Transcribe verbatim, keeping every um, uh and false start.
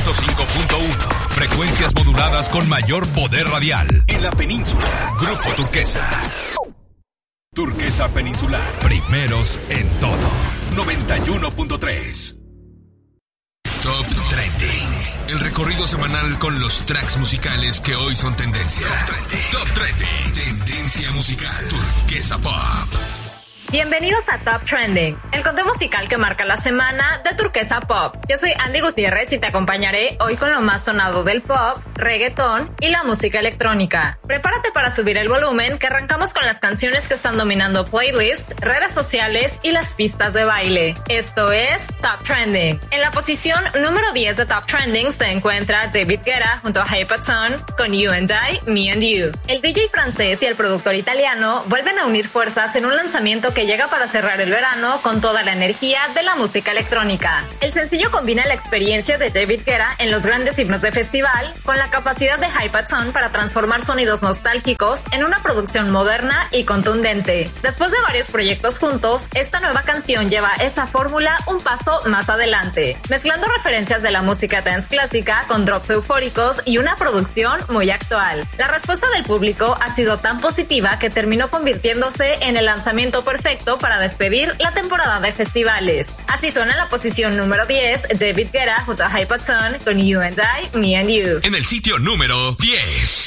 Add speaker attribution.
Speaker 1: ciento cinco punto uno. Frecuencias moduladas con mayor poder radial. En la península, Grupo Turquesa. Turquesa Peninsular. Primeros en todo. noventa y uno punto tres. Top Trending. El recorrido semanal con los tracks musicales que hoy son tendencia. Top Trending. Tendencia musical. Turquesa Pop.
Speaker 2: Bienvenidos a Top Trending, el conteo musical que marca la semana de Turquesa Pop. Yo soy Andy Gutiérrez y te acompañaré hoy con lo más sonado del pop, reggaetón y la música electrónica. Prepárate para subir el volumen, que arrancamos con las canciones que están dominando playlists, redes sociales y las pistas de baile. Esto es Top Trending. En la posición número diez de Top Trending se encuentra David Guetta junto a Hypatone con You and I, Me and You. El D J francés y el productor italiano vuelven a unir fuerzas en un lanzamiento que que llega para cerrar el verano con toda la energía de la música electrónica. El sencillo combina la experiencia de David Guetta en los grandes himnos de festival con la capacidad de Hypatone para transformar sonidos nostálgicos en una producción moderna y contundente. Después de varios proyectos juntos, esta nueva canción lleva esa fórmula un paso más adelante, mezclando referencias de la música dance clásica con drops eufóricos y una producción muy actual. La respuesta del público ha sido tan positiva que terminó convirtiéndose en el lanzamiento perfecto para despedir la temporada de festivales. Así suena en la posición número diez, David Guetta junto a Hypatone con You and I, Me and You.
Speaker 1: En el sitio número diez.